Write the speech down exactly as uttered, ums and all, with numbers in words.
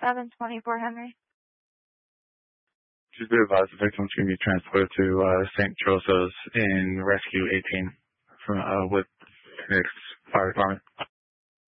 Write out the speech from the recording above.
seven twenty-four Henry. Just be advised the victim's going to be transported to uh, Saint Joseph's in Rescue eighteen from, uh, with Phoenix Fire Department.